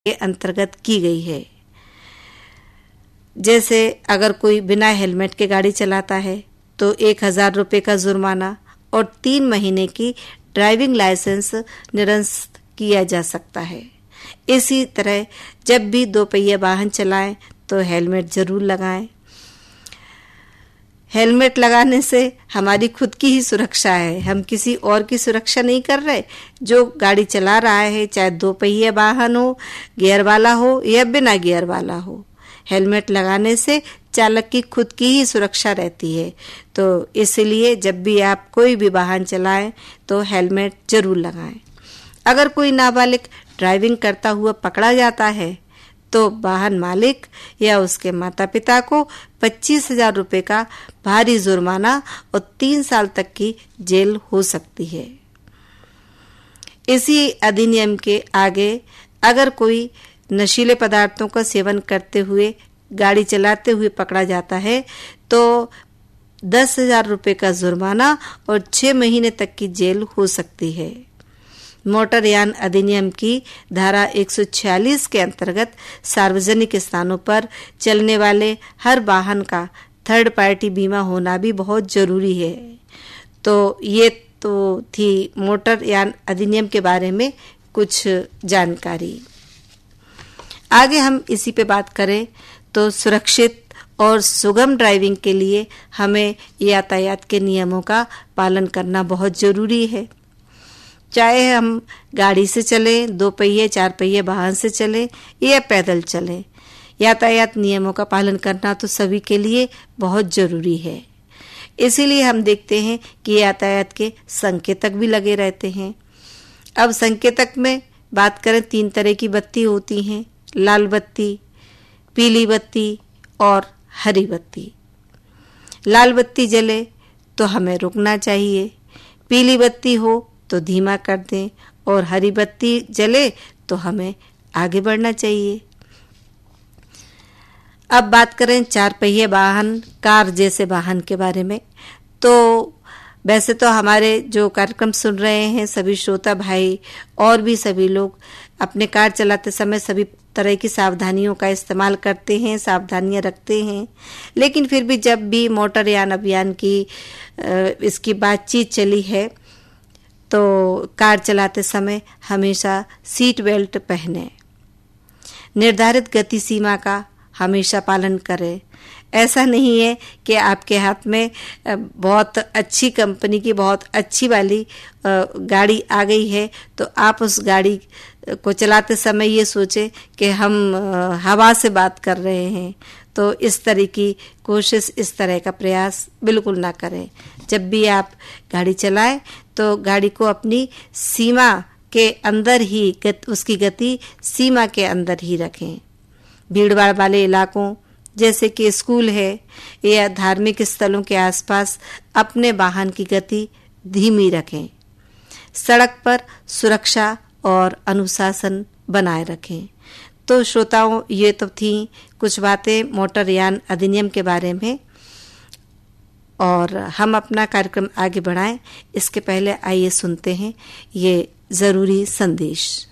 के अंतर्गत की गई है। जैसे अगर कोई बिना हेलमेट के गाड़ी चलाता है तो 1,000 रुपये का जुर्माना और 3 महीने की ड्राइविंग लाइसेंस निरस्त किया जा सकता है। इसी तरह जब भी 2 पहिया वाहन चलाएं तो हेलमेट जरूर लगाएं। हेलमेट लगाने से हमारी खुद की ही सुरक्षा है, हम किसी और की सुरक्षा नहीं कर रहे। जो गाड़ी चला रहा है, चाहे 2 पहिया वाहन हो, गियर वाला हो या बिना गियर वाला हो, हेलमेट लगाने से चालक की खुद की ही सुरक्षा रहती है। तो इसलिए जब भी आप कोई भी वाहन चलाएं तो हेलमेट जरूर लगाएं। अगर कोई नाबालिग ड्राइविंग करता हुआ पकड़ा जाता है तो वाहन मालिक या उसके माता पिता को 25,000 रुपये का भारी जुर्माना और 3 साल तक की जेल हो सकती है। इसी अधिनियम के आगे अगर कोई नशीले पदार्थों का सेवन करते हुए गाड़ी चलाते हुए पकड़ा जाता है तो 10,000 रुपये का जुर्माना और 6 महीने तक की जेल हो सकती है। मोटर यान अधिनियम की धारा 146 के अंतर्गत सार्वजनिक स्थानों पर चलने वाले हर वाहन का थर्ड पार्टी बीमा होना भी बहुत जरूरी है। तो ये तो थी मोटर यान अधिनियम के बारे में कुछ जानकारी। आगे हम इसी पे बात करें तो सुरक्षित और सुगम ड्राइविंग के लिए हमें यातायात के नियमों का पालन करना बहुत जरूरी है। चाहे हम गाड़ी से चलें, 2 पहिए 4 पहिए वाहन से चलें या पैदल चलें, यातायात नियमों का पालन करना तो सभी के लिए बहुत जरूरी है। इसीलिए हम देखते हैं कि यातायात के संकेतक भी लगे रहते हैं। अब संकेतक में बात करें, 3 तरह की बत्ती होती हैं, लाल बत्ती, पीली बत्ती और हरी बत्ती। लाल बत्ती जले तो हमें रुकना चाहिए, पीली बत्ती हो तो धीमा कर दें और हरी बत्ती जले तो हमें आगे बढ़ना चाहिए। अब बात करें 4 पहिए वाहन, कार जैसे वाहन के बारे में। तो वैसे तो हमारे जो कार्यक्रम सुन रहे हैं सभी श्रोता भाई और भी सभी लोग अपने कार चलाते समय सभी तरह की सावधानियों का इस्तेमाल करते हैं, सावधानियां रखते हैं। लेकिन फिर भी जब भी मोटर यान अभियान की इसकी बातचीत चली है तो कार चलाते समय हमेशा सीट बेल्ट पहने, निर्धारित गति सीमा का हमेशा पालन करें। ऐसा नहीं है कि आपके हाथ में बहुत अच्छी कंपनी की बहुत अच्छी वाली गाड़ी आ गई है तो आप उस गाड़ी को चलाते समय ये सोचें कि हम हवा से बात कर रहे हैं। तो इस तरह की कोशिश, इस तरह का प्रयास बिल्कुल ना करें। जब भी आप गाड़ी चलाएं तो गाड़ी को अपनी सीमा के अंदर ही उसकी गति सीमा के अंदर ही रखें। भीड़भाड़ वाले इलाकों जैसे कि स्कूल है या धार्मिक स्थलों के आसपास अपने वाहन की गति धीमी रखें। सड़क पर सुरक्षा और अनुशासन बनाए रखें। तो श्रोताओं, ये तो थी कुछ बातें मोटर यान अधिनियम के बारे में। और हम अपना कार्यक्रम आगे बढ़ाएं इसके पहले आइए सुनते हैं ये जरूरी संदेश।